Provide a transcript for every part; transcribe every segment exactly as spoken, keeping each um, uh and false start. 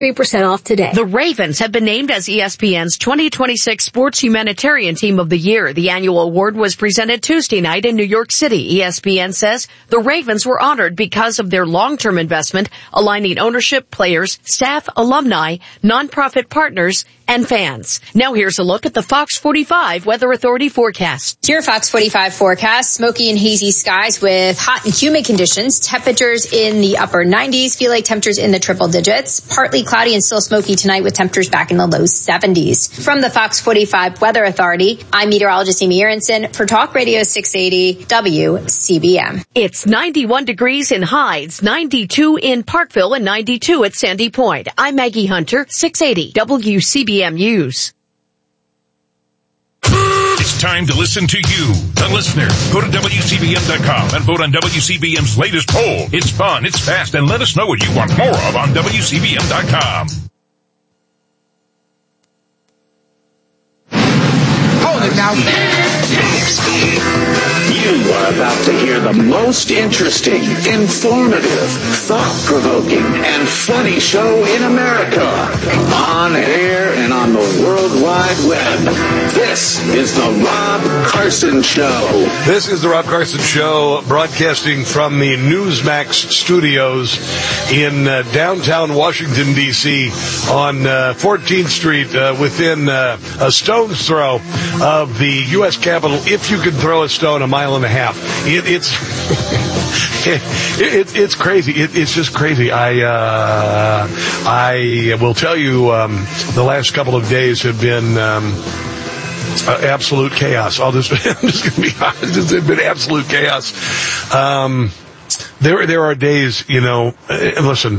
three percent off today. The Ravens have been named as E S P N's twenty twenty-six Sports Humanitarian Team of the Year. The annual award was presented Tuesday night in New York City. E S P N says the Ravens were honored because of their long-term investment, aligning ownership, players, staff, alumni, nonprofit partners, and fans. Now here's a look at the Fox forty-five Weather Authority forecast. Your Fox forty-five forecast, smoky and hazy skies with hot and humid conditions, temperatures in the upper nineties, feel like temperatures in the triple digits, partly cloudy and still smoky tonight with temperatures back in the low seventies. From the Fox forty-five Weather Authority, I'm meteorologist Amy Aronson for Talk Radio six eighty W C B M. It's ninety-one degrees in Hides, ninety-two in Parkville, and ninety-two at Sandy Point. I'm Maggie Hunter, six eighty W C B M News. It's time to listen to you, the listener. Go to W C B M dot com and vote on W C B M's latest poll. It's fun, it's fast, and let us know what you want more of on W C B M dot com. Hold it now. You are about to hear the most interesting, informative, thought-provoking, and funny show in America. On air and on the World Wide Web. This is the Rob Carson Show. This is the Rob Carson Show, broadcasting from the Newsmax studios in uh, downtown Washington, D C on uh, fourteenth Street, uh, within uh, a stone's throw of the U S Capitol, if you can throw a stone a mile and a half. It, it's it, it, it's crazy. It, it's just crazy. I uh, I will tell you, um, the last couple of days have been um, uh, absolute chaos. I'll just I'm just going to be honest. It's been absolute chaos. Um, there there are days, you know. Uh, listen.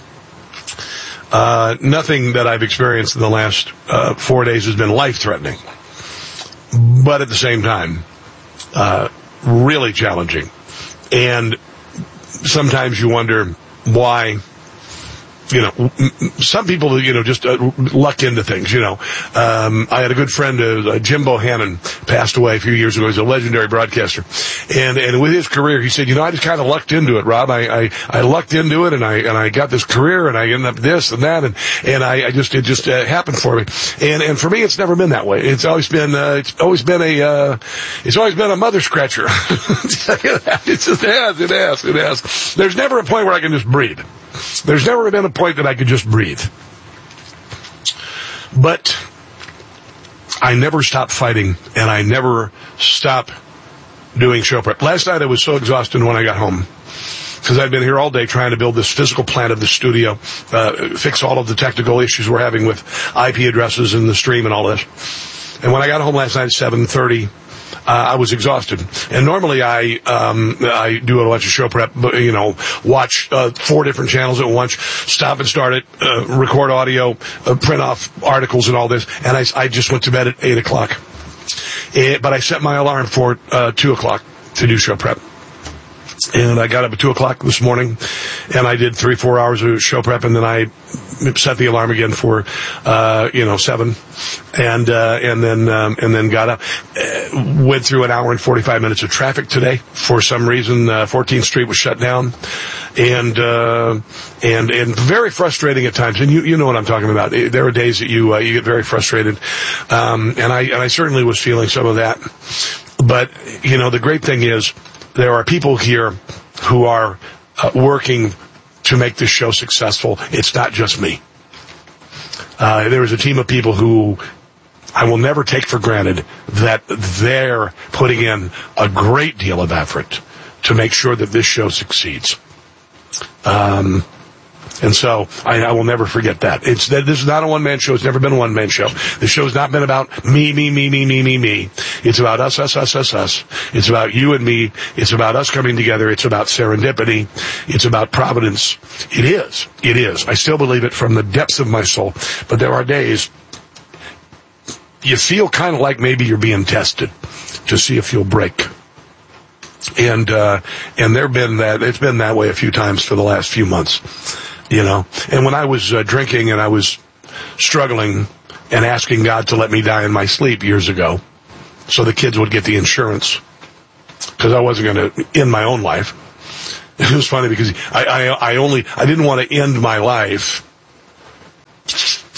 Uh, nothing that I've experienced in the last uh, four days has been life-threatening. But at the same time, uh, really challenging. And sometimes you wonder why, you know, some people, you know, just uh, luck into things, you know. Um, I had a good friend, uh, Jim Bohannon, passed away a few years ago. He's a legendary broadcaster. And, and with his career, he said, you know, I just kind of lucked into it, Rob. I, I, I lucked into it, and I, and I got this career, and I ended up this and that, and, and I, I just, it just uh, happened for me. And, and for me, it's never been that way. It's always been, uh, it's always been a, uh, it's always been a mother scratcher. It just has, it has, it has. There's never a point where I can just breathe. There's never been a point that I could just breathe. But I never stop fighting, and I never stop doing show prep. Last night I was so exhausted when I got home, because I'd been here all day trying to build this physical plan of the studio, uh, fix all of the technical issues we're having with I P addresses and the stream and all this. And when I got home last night at seven thirty, Uh, I was exhausted. And normally I, um, I do a bunch of show prep, you know, watch, uh, four different channels at once, stop and start it, uh, record audio, uh, print off articles and all this. And I, I just went to bed at eight o'clock. It, but I set my alarm for, uh, two o'clock to do show prep. And I got up at two o'clock this morning, and I did three, four hours of show prep, and then I set the alarm again for, uh, you know, seven, and uh, and then um, and then got up, uh, went through an hour and forty-five minutes of traffic today. For some reason, uh, fourteenth Street was shut down, and uh, and and very frustrating at times. And you you know what I'm talking about. There are days that you uh, you get very frustrated, um, and I and I certainly was feeling some of that. But you know, the great thing is, there are people here who are uh, working to make this show successful. It's not just me. Uh, there is a team of people who I will never take for granted that they're putting in a great deal of effort to make sure that this show succeeds. Um, and so I, I will never forget that. It's that this is not a one-man show. It's never been a one-man show. The show's not been about me, me, me, me, me, me, me. It's about us, us, us, us, us. It's about you and me. It's about us coming together. It's about serendipity. It's about providence. It is. It is. I still believe it from the depths of my soul. But there are days you feel kind of like maybe you're being tested to see if you'll break. And, uh, and there've been that, it's been that way a few times for the last few months. You know, and when I was uh, drinking and I was struggling and asking God to let me die in my sleep years ago so the kids would get the insurance because I wasn't going to end my own life. It was funny because I, I, I only, I didn't want to end my life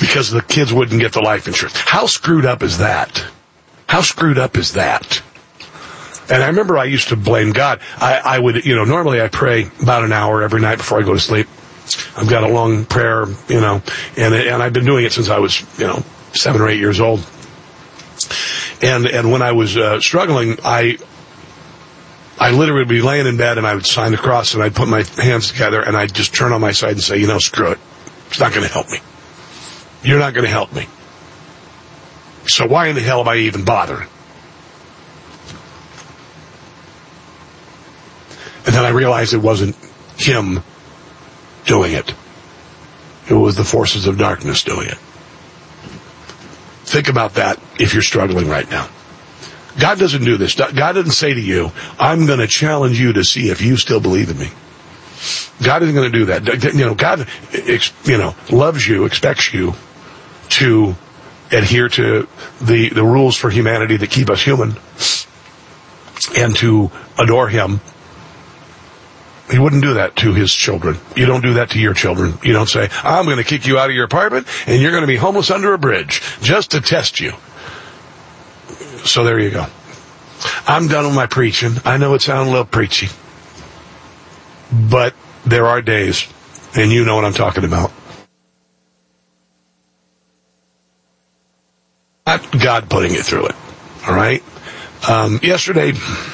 because the kids wouldn't get the life insurance. How screwed up is that? How screwed up is that? And I remember I used to blame God. I, I would, you know, normally I pray about an hour every night before I go to sleep. I've got a long prayer, you know, and and I've been doing it since I was, you know, seven or eight years old. And and when I was uh, struggling, I I literally would be laying in bed and I would sign the cross and I'd put my hands together and I'd just turn on my side and say, you know, screw it. It's not going to help me. You're not going to help me. So why in the hell am I even bothering? And then I realized it wasn't him doing it. It was the forces of darkness doing it. Think about that if you're struggling right now. God doesn't do this. God doesn't say to you, I'm going to challenge you to see if you still believe in me. God isn't going to do that. You know, God, you know, loves you, expects you to adhere to the, the rules for humanity that keep us human and to adore him. He wouldn't do that to his children. You don't do that to your children. You don't say, I'm going to kick you out of your apartment and you're going to be homeless under a bridge just to test you. So there you go. I'm done with my preaching. I know it sounds a little preachy, but there are days, and you know what I'm talking about. Not God putting you through it. All right? Um, yesterday,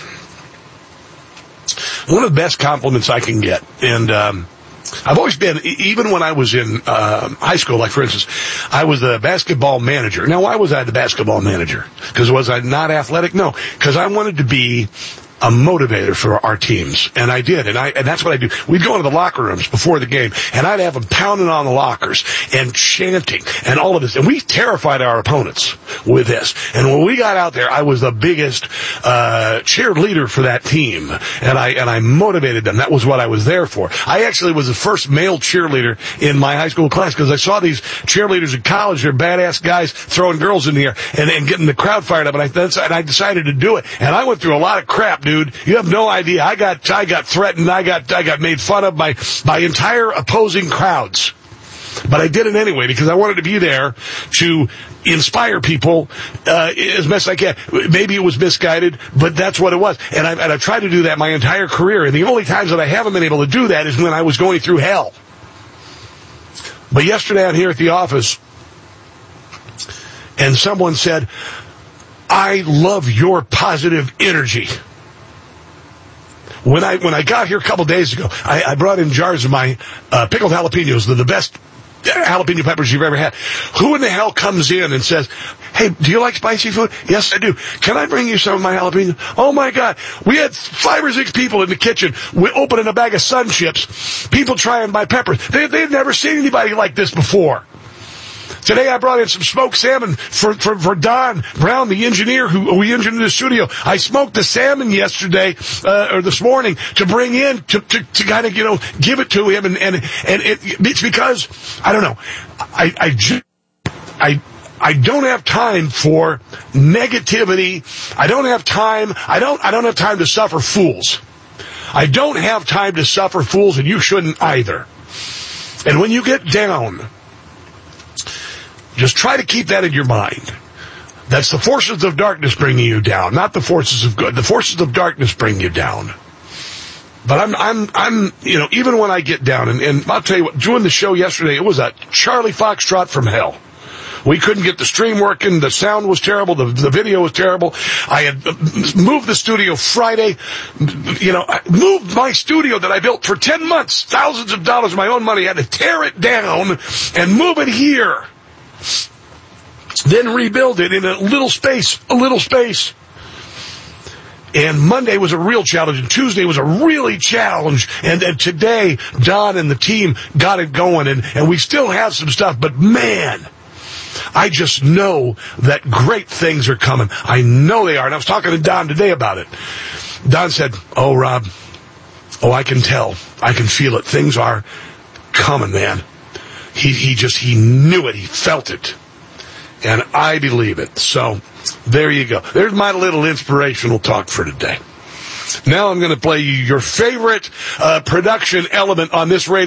one of the best compliments I can get, and um, I've always been, even when I was in uh, high school, like for instance, I was the basketball manager. Now, why was I the basketball manager? Because was I not athletic? No, because I wanted to be a motivator for our teams, and I did, and I and that's what I do. We'd go into the locker rooms before the game, and I'd have them pounding on the lockers and chanting and all of this, and we terrified our opponents with this. And when we got out there, I was the biggest uh cheerleader for that team, and I and I motivated them. That was what I was there for. I actually was the first male cheerleader in my high school class because I saw these cheerleaders in college. They're badass guys throwing girls in the air and, and getting the crowd fired up, and I and I decided to do it. And I went through a lot of crap, dude. You have no idea. I got I got threatened. I got I got made fun of by by entire opposing crowds. But I did it anyway because I wanted to be there to inspire people uh, as best I can. Maybe it was misguided, but that's what it was. And I've, and I've tried to do that my entire career. And the only times that I haven't been able to do that is when I was going through hell. But yesterday I'm here at the office, and someone said, I love your positive energy. When I when I got here a couple days ago, I, I brought in jars of my uh, pickled jalapenos. They're the best jalapeno peppers you've ever had. Who in the hell comes in and says, hey, do you like spicy food? Yes, I do. Can I bring you some of my jalapenos? Oh, my God. We had five or six people in the kitchen. We opening a bag of Sun Chips. People trying my peppers. They, they've never seen anybody like this before. Today I brought in some smoked salmon for, for, for Don Brown, the engineer who, who we engineered the studio. I smoked the salmon yesterday, uh, or this morning to bring in, to, to, to kind of, you know, give it to him. And, and, and it, it's because, I don't know, I, I just, I, I don't have time for negativity. I don't have time, I don't, I don't have time to suffer fools. I don't have time to suffer fools, and you shouldn't either. And when you get down, just try to keep that in your mind. That's the forces of darkness bringing you down, not the forces of good. The forces of darkness bring you down. But I'm, I'm, I'm, you know, even when I get down, and, and I'll tell you what, doing the show yesterday, it was a Charlie Foxtrot from hell. We couldn't get the stream working. The sound was terrible. The, the video was terrible. I had moved the studio Friday. You know, I moved my studio that I built for ten months, thousands of dollars of my own money. I had to tear it down and move it here. Then rebuild it in a little space, a little space. And Monday was a real challenge, and Tuesday was a really challenge. And, and today, Don and the team got it going, and, and we still have some stuff. But man, I just know that great things are coming. I know they are. And I was talking to Don today about it. Don said, oh, Rob, oh, I can tell. I can feel it. Things are coming, man. He he just, he knew it. He felt it. And I believe it. So there you go. There's my little inspirational talk for today. Now I'm going to play you your favorite uh, production element on this radio.